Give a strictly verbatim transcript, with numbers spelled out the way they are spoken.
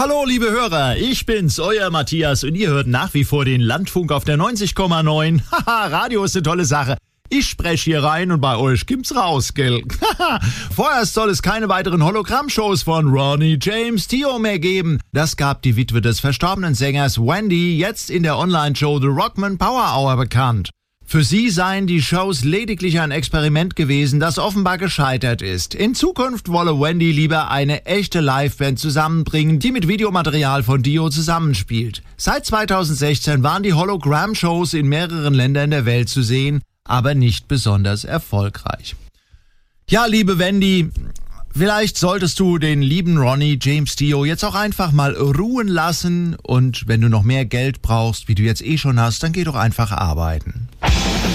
Hallo liebe Hörer, ich bin's, euer Matthias und ihr hört nach wie vor den Landfunk auf der neunzig Komma neun. Haha, Radio ist eine tolle Sache. Ich spreche hier rein und bei euch gibt's raus, gell? Vorerst soll es keine weiteren Hologramm-Shows von Ronnie James Dio mehr geben. Das gab die Witwe des verstorbenen Sängers Wendy jetzt in der Online-Show The Rockman Power Hour bekannt. Für sie seien die Shows lediglich ein Experiment gewesen, das offenbar gescheitert ist. In Zukunft wolle Wendy lieber eine echte Liveband zusammenbringen, die mit Videomaterial von Dio zusammenspielt. Seit zweitausendsechzehn waren die Hologramm-Shows in mehreren Ländern der Welt zu sehen, aber nicht besonders erfolgreich. Ja, liebe Wendy, vielleicht solltest du den lieben Ronnie James Dio jetzt auch einfach mal ruhen lassen und wenn du noch mehr Geld brauchst, wie du jetzt eh schon hast, dann geh doch einfach arbeiten.